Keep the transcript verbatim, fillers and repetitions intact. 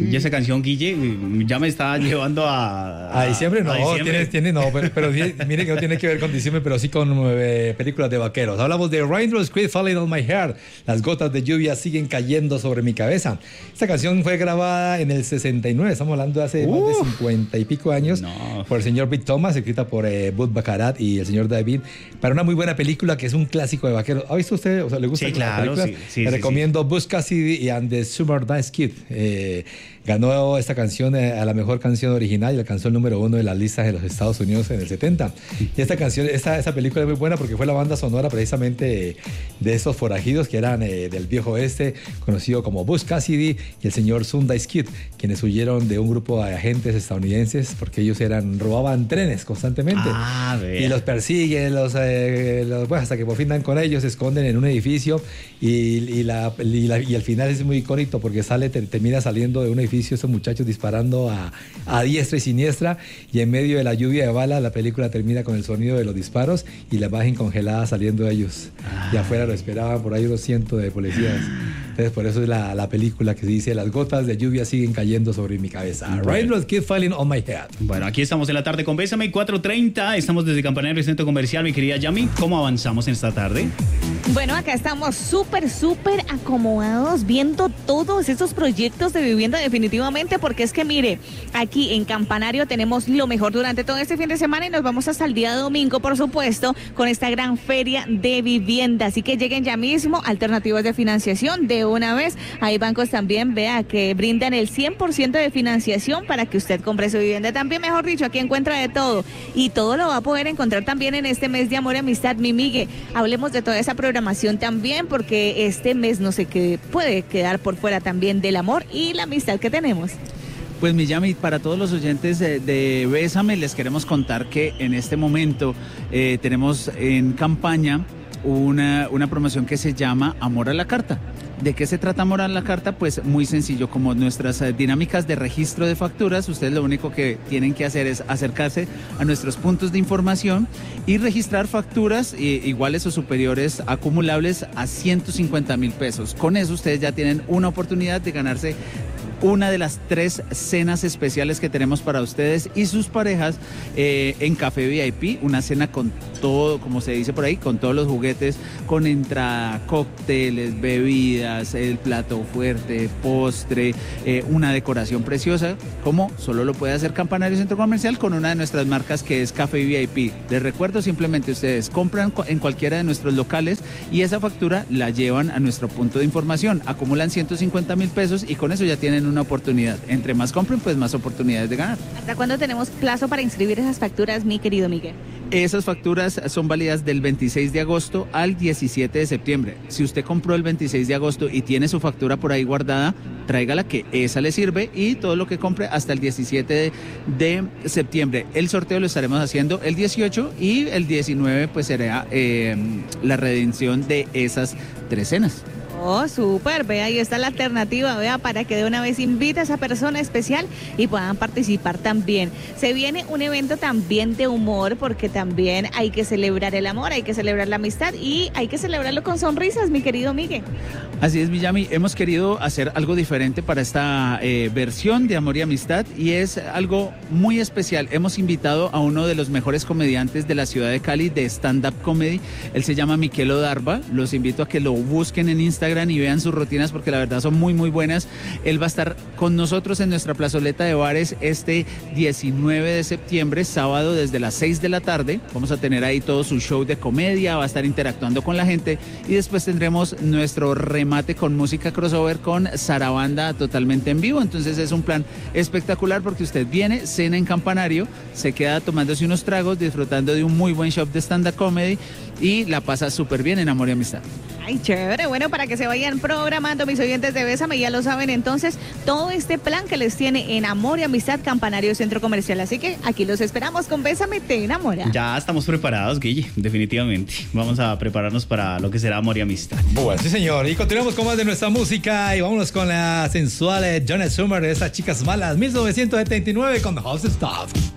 Y esa canción, Guille, ya me está llevando a... A diciembre no, a diciembre. Tiene, tiene, no pero, pero mire que no tiene que ver con diciembre, pero sí con eh, películas de vaqueros. Hablamos de Raindrops Keep Falling on My Hair. Las gotas de lluvia siguen cayendo sobre mi cabeza. Esta canción fue grabada en el sesenta y nueve, estamos hablando de hace uh, más de cincuenta y pico años, no. por el señor Vic Thomas, escrita por eh, Bud Baccarat y el señor David, para una muy buena película que es un clásico de vaqueros. ¿Ha visto usted? O sea, ¿le gusta? Sí, claro, sí, sí, Le sí, recomiendo sí. Buzz Cassidy y And the Summer Dance Kid. Eh, ganó esta canción eh, a la mejor canción original y alcanzó el número uno de las listas de los Estados Unidos en el setenta. Y esta canción, esta, esta película es muy buena porque fue la banda sonora precisamente de, de esos forajidos que eran eh, del viejo oeste, conocido como Buzz Cassidy y el señor Sundance Kid, quienes huyeron de un grupo de agentes estadounidenses porque ellos eran robaban trenes constantemente. Ah, y los persiguen, los, eh, los, bueno, hasta que por fin dan con ellos, se esconden en un edificio y, y, la, y, la, y al final es muy icónico porque sale, te, termina saliendo de un edificio esos muchachos disparando a, a diestra y siniestra y en medio de la lluvia de balas la película termina con el sonido de los disparos y la imagen congelada saliendo de ellos. Ah. Y afuera lo esperaban por ahí unos cientos de policías. Entonces por eso es la, la película que dice las gotas de lluvia siguen cayendo sobre mi cabeza. Bueno. Raindrops keep falling on my head. Bueno, aquí estamos en la tarde con Bésame, cuatro treinta. Estamos desde Campanario Centro Comercial. Mi querida Yami, ¿cómo avanzamos en esta tarde? Bueno, acá estamos súper, súper acomodados viendo todos esos proyectos de vivienda definitivamente, porque es que mire, aquí en Campanario tenemos lo mejor durante todo este fin de semana y nos vamos hasta el día domingo, por supuesto, con esta gran feria de vivienda. Así que lleguen ya mismo, alternativas de financiación de una vez. Hay bancos también, vea, que brindan el cien por ciento de financiación para que usted compre su vivienda. También, mejor dicho, aquí encuentra de todo. Y todo lo va a poder encontrar también en este mes de amor y amistad, mi Migue. Hablemos de toda esa programación también, porque este mes no sé qué puede quedar por fuera también del amor y la amistad que tenemos. Pues Miyami, para todos los oyentes de, de Bésame, les queremos contar que en este momento eh, tenemos en campaña una, una promoción que se llama Amor a la Carta. ¿De qué se trata Amor a la Carta? Pues muy sencillo, como nuestras eh, dinámicas de registro de facturas, ustedes lo único que tienen que hacer es acercarse a nuestros puntos de información y registrar facturas eh, iguales o superiores acumulables a ciento cincuenta mil pesos. Con eso ustedes ya tienen una oportunidad de ganarse una de las tres cenas especiales que tenemos para ustedes y sus parejas eh, en Café V I P, una cena con todo, como se dice por ahí, con todos los juguetes, con entrada, cócteles, bebidas, el plato fuerte, postre, eh, una decoración preciosa, como solo lo puede hacer Campanario Centro Comercial con una de nuestras marcas que es Café V I P. Les recuerdo, simplemente ustedes compran en cualquiera de nuestros locales y esa factura la llevan a nuestro punto de información, acumulan ciento cincuenta mil pesos y con eso ya tienen una oportunidad. Entre más compren, pues más oportunidades de ganar. ¿Hasta cuándo tenemos plazo para inscribir esas facturas, mi querido Miguel? Esas facturas son válidas del veintiséis de agosto al diecisiete de septiembre. Si usted compró el veintiséis de agosto y tiene su factura por ahí guardada, tráigala, que esa le sirve, y todo lo que compre hasta el diecisiete de septiembre. El sorteo lo estaremos haciendo el dieciocho y el diecinueve pues será eh, la redención de esas tres cenas. Oh, súper, vea, ahí está la alternativa, vea, para que de una vez invite a esa persona especial y puedan participar también. Se viene un evento también de humor, porque también hay que celebrar el amor, hay que celebrar la amistad y hay que celebrarlo con sonrisas, mi querido Miguel. Así es, Miyami, hemos querido hacer algo diferente para esta eh, versión de Amor y Amistad, y es algo muy especial. Hemos invitado a uno de los mejores comediantes de la ciudad de Cali de stand-up comedy. Él se llama Miquel Odarba. Los invito a que lo busquen en Instagram y vean sus rutinas, porque la verdad son muy muy buenas. Él va a estar con nosotros en nuestra plazoleta de bares este diecinueve de septiembre, sábado, desde las seis de la tarde. Vamos a tener ahí todo su show de comedia, va a estar interactuando con la gente y después tendremos nuestro remate con música crossover con Sarabanda totalmente en vivo. Entonces es un plan espectacular, porque usted viene, cena en Campanario, se queda tomándose unos tragos, disfrutando de un muy buen show de stand-up comedy y la pasa súper bien en Amor y Amistad. Ay, chévere, bueno, para que se vayan programando, mis oyentes de Bésame, ya lo saben entonces, todo este plan que les tiene en Amor y Amistad Campanario Centro Comercial. Así que aquí los esperamos con Bésame, te enamora. Ya estamos preparados, Guille, definitivamente. Vamos a prepararnos para lo que será Amor y Amistad. Bueno, sí, señor. Y continuamos con más de nuestra música y vámonos con la sensual Donna Summer de esas chicas malas, mil novecientos setenta y nueve con House Stuff.